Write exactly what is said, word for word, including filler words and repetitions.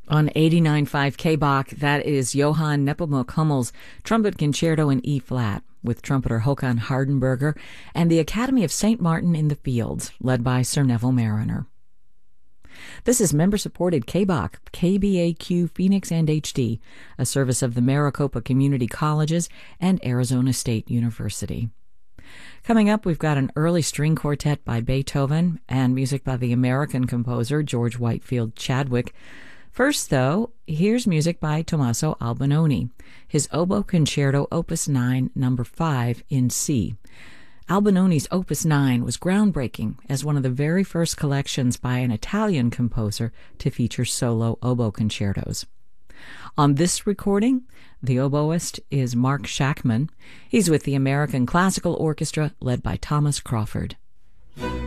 On eighty-nine point five K B A C, that is Johann Nepomuk Hummel's Trumpet Concerto in E-flat, with trumpeter Håkan Hardenberger and the Academy of Saint Martin in the Fields, led by Sir Neville Mariner. This is member-supported K B A C, K B A Q Phoenix and H D, a service of the Maricopa Community Colleges and Arizona State University. Coming up, we've got an early string quartet by Beethoven and music by the American composer George Whitefield Chadwick. First, though, here's music by Tommaso Albinoni, his Oboe Concerto Opus nine, number five in C. Albinoni's Opus nine was groundbreaking as one of the very first collections by an Italian composer to feature solo oboe concertos. On this recording, the oboist is Mark Shackman. He's with the American Classical Orchestra, led by Thomas Crawford.